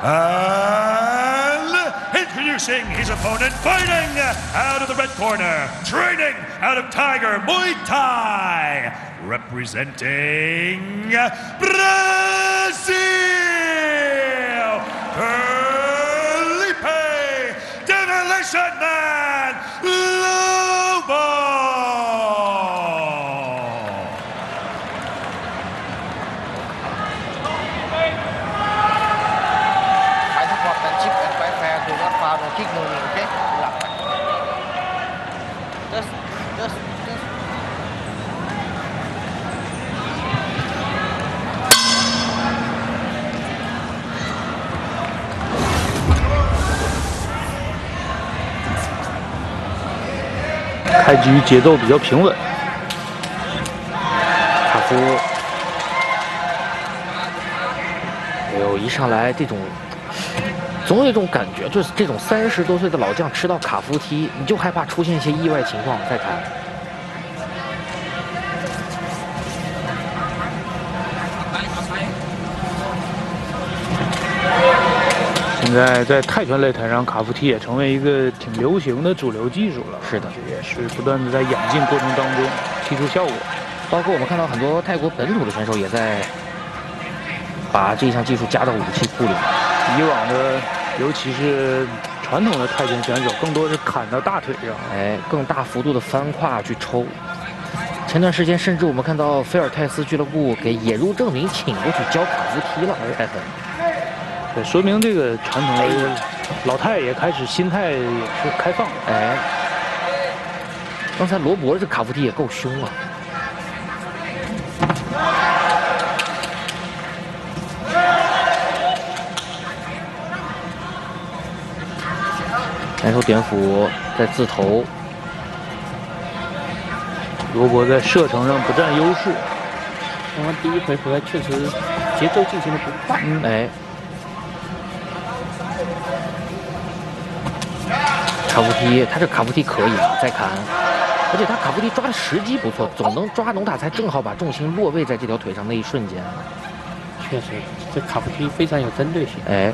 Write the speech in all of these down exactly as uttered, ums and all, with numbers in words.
And introducing his opponent, fighting out of the red corner, training out of Tiger Muay Thai, representing Brazil, Felipe Demolition Man Lobo. คิกมือโอเคหลับ just just just 开局节奏比较平稳， 卡夫，哎呦，一上来这种。 总有一种感觉，就是这种三十多岁的老将吃到卡夫踢，你就害怕出现一些意外情况。再看， 现在在泰拳擂台上，卡夫踢也成为一个挺流行的主流技术了。 是的， 也是不断的在演进过程当中踢出效果。 包括我们看到很多泰国本土的选手也在把这项技术加到武器库里。 以往的。 尤其是传统的泰拳选手，更多是砍到大腿上， 哎，更大幅度的翻胯去抽。前段时间，甚至我们看到菲尔泰斯俱乐部给野入正明请过去教卡夫踢了，泰森。 对，说明这个传统的老泰也开始心态也是开放。 哎，刚才罗伯这卡夫踢也够凶啊。 单手点斧在自投， 罗伯在射程上不占优势。 刚刚第一回合确实节奏进行的不快。 嗯、哎，卡夫踢，他这卡夫踢可以啊，再砍，而且他卡夫踢抓的时机不错，总能抓农塔才正好把重心落位在这条腿上那一瞬间。 确实，这卡夫踢非常有针对性。 哎。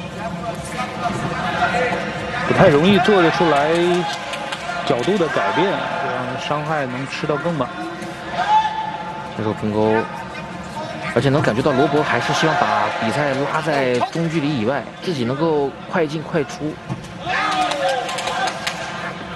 不太容易做得出来角度的改变，让伤害能吃到更满。 这手平勾，而且能感觉到罗伯还是希望把比赛拉在中距离以外，自己能够快进快出。